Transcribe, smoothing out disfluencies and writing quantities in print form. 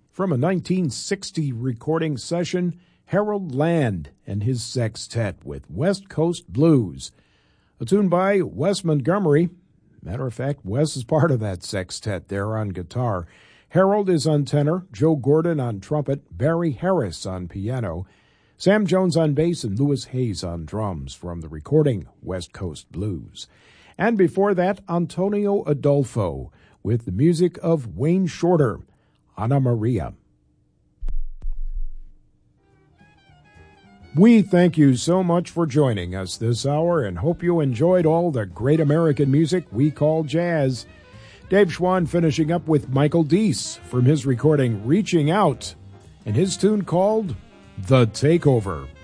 From a 1960 recording session, Harold Land and his sextet with West Coast Blues. A tune by Wes Montgomery. Matter of fact, Wes is part of that sextet there on guitar. Harold is on tenor, Joe Gordon on trumpet, Barry Harris on piano, Sam Jones on bass, and Louis Hayes on drums from the recording West Coast Blues. And before that, Antonio Adolfo with the music of Wayne Shorter, Anna Maria. We thank you so much for joining us this hour and hope you enjoyed all the great American music we call jazz. Dave Schwann finishing up with Michael Deese from his recording Reaching Out and his tune called The Takeover.